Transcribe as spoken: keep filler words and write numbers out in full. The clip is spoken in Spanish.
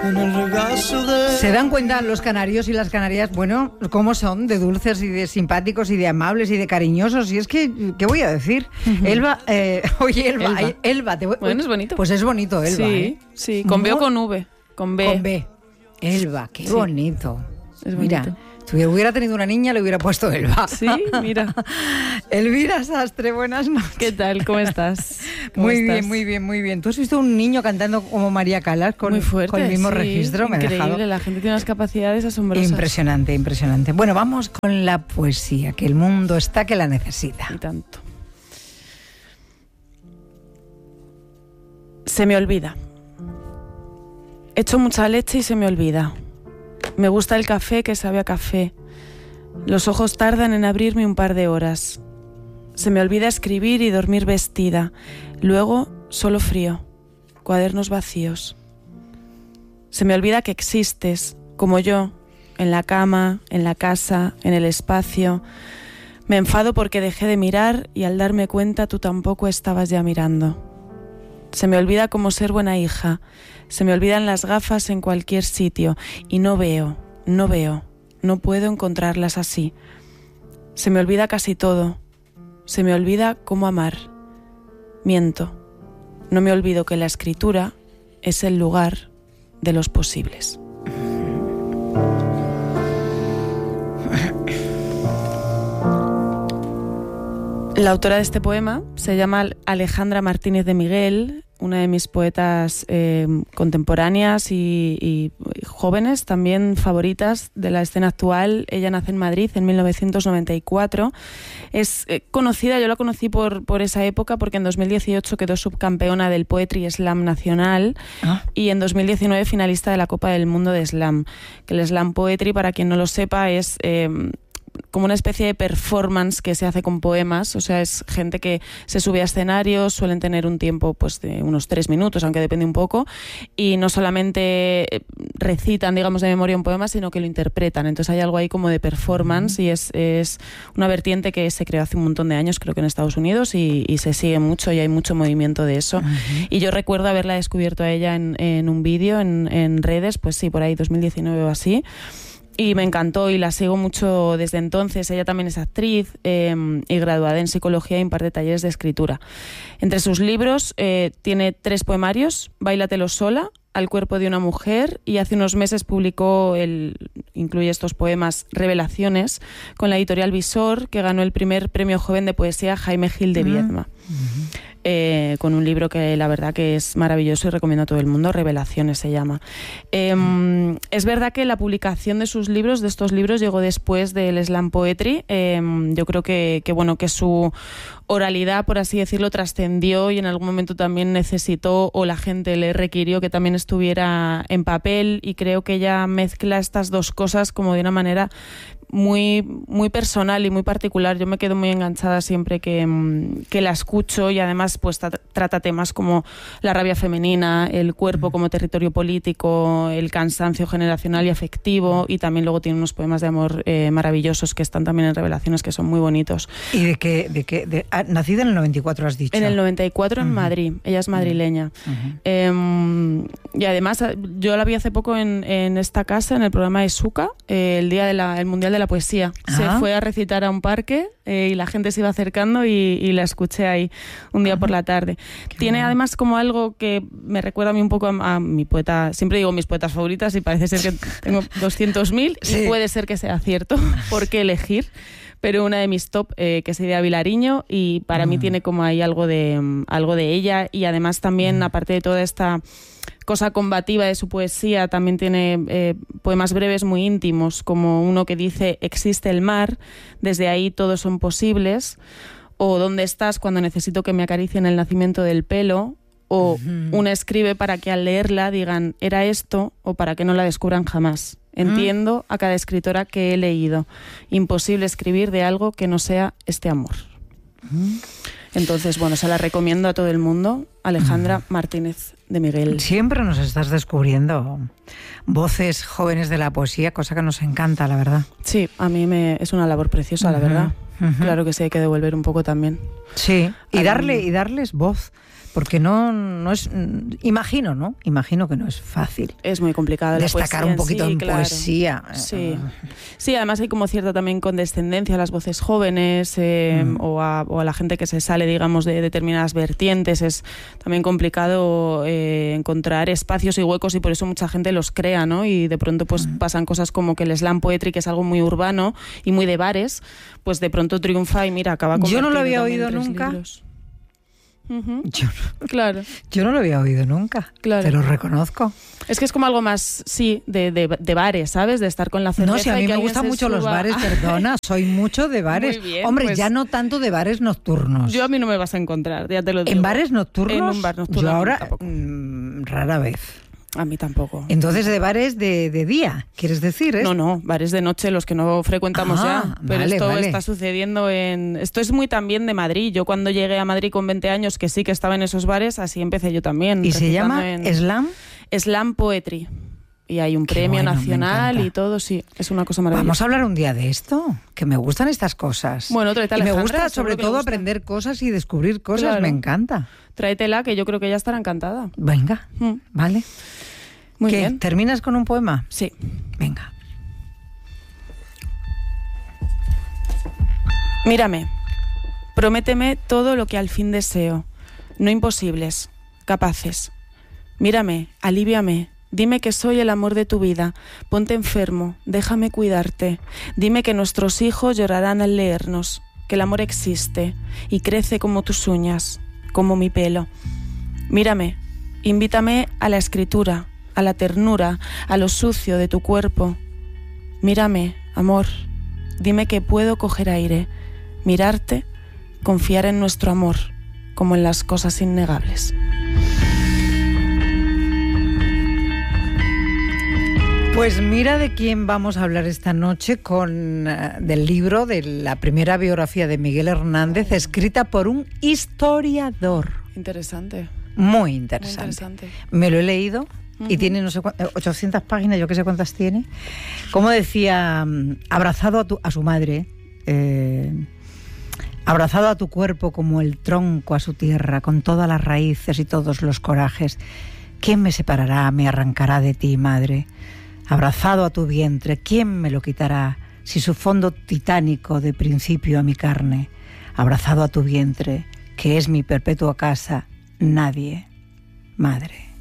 en el regazo de... ¿Se dan cuenta los canarios y las canarias, bueno, cómo son de dulces y de simpáticos y de amables y de cariñosos? Y es que, ¿qué voy a decir? Uh-huh. Elba, eh, oye, Elba, Elba, ay, Elba te voy, bueno, es bonito. Pues es bonito, Elba. Sí, ¿eh? sí, con B o con V, con B. Con B. Elba, qué sí. bonito. Es bonito. Mira. Si hubiera tenido una niña, le hubiera puesto Elba. Sí, mira. Elvira Sastre, buenas noches. ¿Qué tal? ¿Cómo estás? ¿Cómo muy estás? bien, muy bien, muy bien. ¿Tú has visto un niño cantando como María Callas con, muy fuerte, con el mismo sí, registro? Me increíble, ha dejado... la gente tiene unas capacidades asombrosas. Impresionante, impresionante. Bueno, vamos con la poesía, que el mundo está que la necesita. Y tanto. Se me olvida. Echo mucha leche y se me olvida. Me gusta el café que sabe a café. Los ojos tardan en abrirme un par de horas. Se me olvida escribir y dormir vestida. Luego, solo frío. Cuadernos vacíos. Se me olvida que existes, como yo, en la cama, en la casa, en el espacio. Me enfado porque dejé de mirar y al darme cuenta tú tampoco estabas ya mirando. Se me olvida cómo ser buena hija. Se me olvidan las gafas en cualquier sitio y no veo, no veo, no puedo encontrarlas así. Se me olvida casi todo. Se me olvida cómo amar. Miento. No me olvido que la escritura es el lugar de los posibles. La autora de este poema se llama Alejandra Martínez de Miguel, una de mis poetas eh, contemporáneas y, y jóvenes, también favoritas de la escena actual. Ella nace en Madrid en mil novecientos noventa y cuatro. Es eh, conocida, yo la conocí por, por esa época porque en dos mil dieciocho quedó subcampeona del Poetry Slam Nacional ¿Ah? y en dos mil diecinueve finalista de la Copa del Mundo de Slam. Que el Slam Poetry, para quien no lo sepa, es... Eh, como una especie de performance que se hace con poemas, o sea, es gente que se sube a escenarios, suelen tener un tiempo pues de unos tres minutos, aunque depende un poco, y no solamente recitan, digamos, de memoria un poema, sino que lo interpretan. Entonces hay algo ahí como de performance y es, es una vertiente que se creó hace un montón de años, creo que en Estados Unidos, y, y se sigue mucho y hay mucho movimiento de eso. Uh-huh. Y yo recuerdo haberla descubierto a ella en, en un vídeo, en, en redes, pues sí, por ahí dos mil diecinueve o así. Y me encantó y la sigo mucho desde entonces. Ella también es actriz eh, y graduada en psicología y imparte talleres de escritura. Entre sus libros eh, tiene tres poemarios: Báilatelo sola, Al cuerpo de una mujer, y hace unos meses publicó, el, incluye estos poemas, Revelaciones, con la editorial Visor, que ganó el primer premio joven de poesía Jaime Gil de Viedma. Uh-huh. Eh, con un libro que la verdad que es maravilloso y recomiendo a todo el mundo, Revelaciones se llama. Eh, mm. Es verdad que la publicación de sus libros, de estos libros, llegó después del Slam Poetry. Eh, yo creo que, que, bueno, que su oralidad, por así decirlo, trascendió y en algún momento también necesitó, o la gente le requirió, que también estuviera en papel, y creo que ella mezcla estas dos cosas como de una manera muy, muy personal y muy particular. Yo me quedo muy enganchada siempre que, que la escucho, y además pues tra- trata temas como la rabia femenina, el cuerpo como territorio político, el cansancio generacional y afectivo, y también luego tiene unos poemas de amor eh, maravillosos que están también en Revelaciones, que son muy bonitos. ¿Y de qué? De qué de, ah, nacida en el noventa y cuatro has dicho? En el noventa y cuatro en uh-huh. Madrid, ella es madrileña. Uh-huh. Eh, y además yo la vi hace poco en, en esta casa, en el programa de Suca, eh, el día del Mundial de la Poesía. Ajá. Se fue a recitar a un parque eh, y la gente se iba acercando y, y la escuché ahí un día Ajá. por la tarde. Qué Tiene bueno. además como algo que me recuerda a mí un poco a, a mi poeta, siempre digo mis poetas favoritas y parece ser que tengo doscientos mil sí. y puede ser que sea cierto, por qué elegir, pero una de mis top, eh, que es Idea Vilariño, y para uh-huh. mí tiene como ahí algo de, um, algo de ella, y además también, uh-huh. aparte de toda esta cosa combativa de su poesía, también tiene eh, poemas breves muy íntimos, como uno que dice: existe el mar, desde ahí todos son posibles, o ¿dónde estás cuando necesito que me acaricien el nacimiento del pelo? O uh-huh. una escribe para que al leerla digan ¿era esto? O para que no la descubran jamás. Entiendo uh-huh. a cada escritora que he leído. Imposible escribir de algo que no sea este amor. Uh-huh. Entonces, bueno, se la recomiendo a todo el mundo. Alejandra Martínez de Miguel. Siempre nos estás descubriendo voces jóvenes de la poesía, cosa que nos encanta, la verdad. Sí, a mí me es una labor preciosa, uh-huh. la verdad. Uh-huh. Claro que sí, hay que devolver un poco también. Sí, y darle y darles voz. Porque no, no es... Imagino, ¿no? Imagino que no es fácil. Es muy complicado. Destacar un poquito en, sí, en claro. poesía. Sí. sí, además hay como cierta también condescendencia a las voces jóvenes eh, mm. o, a, o a la gente que se sale, digamos, de determinadas vertientes. Es también complicado eh, encontrar espacios y huecos y por eso mucha gente los crea, ¿no? Y de pronto pues mm. pasan cosas como que el slam poetry, que es algo muy urbano y muy de bares, pues de pronto triunfa y mira, acaba convertido. Yo no lo había oído nunca. Libros. Uh-huh. Yo, no, claro. yo no lo había oído nunca, claro. Te lo reconozco. Es que es como algo más, sí, de, de, de bares, ¿sabes? De estar con la cerveza. No, si a mí me gustan mucho suba. los bares, perdona, soy mucho de bares. Muy bien, Hombre, pues, ya no tanto de bares nocturnos. Yo a mí no me vas a encontrar, ya te lo digo. ¿En bares nocturnos? En un bar nocturno. Yo ahora, mmm, rara vez. A mí tampoco. Entonces, de bares de, de día, ¿quieres decir? ¿eh? No, no, bares de noche, los que no frecuentamos ah, ya. Pero vale, esto vale. está sucediendo en... Esto es muy también de Madrid. Yo cuando llegué a Madrid con veinte años, que sí que estaba en esos bares, así empecé yo también. ¿Y se llama en... Slam? Slam Poetry. Y hay un Qué premio bueno, nacional y todo, sí, es una cosa maravillosa. Vamos a hablar un día de esto, que me gustan estas cosas. Bueno, tráete a y me Alejandra, gusta sobre todo gusta. aprender cosas y descubrir cosas, claro. me encanta. Tráetela, que yo creo que ella estará encantada. Venga, mm. vale. Muy ¿Qué? bien. ¿Terminas con un poema? Sí. Venga. Mírame, prométeme todo lo que al fin deseo, no imposibles, capaces. Mírame, alivíame, dime que soy el amor de tu vida, ponte enfermo, déjame cuidarte, dime que nuestros hijos llorarán al leernos, que el amor existe y crece como tus uñas, como mi pelo. Mírame, invítame a la escritura, a la ternura, a lo sucio de tu cuerpo. Mírame, amor, dime que puedo coger aire, mirarte, confiar en nuestro amor, como en las cosas innegables. Pues mira de quién vamos a hablar esta noche, con uh, del libro de la primera biografía de Miguel Hernández, escrita por un historiador. Interesante. Muy interesante. Muy interesante. Me lo he leído. Uh-huh. Y tiene no sé cuántas, ochocientas páginas, yo qué sé cuántas tiene. Como decía, abrazado a, tu, a su madre, eh, abrazado a tu cuerpo como el tronco a su tierra, con todas las raíces y todos los corajes. ¿Quién me separará, me arrancará de ti, madre? Abrazado a tu vientre, ¿quién me lo quitará? Si su fondo titánico de principio a mi carne. Abrazado a tu vientre, que es mi perpetua casa, nadie, madre.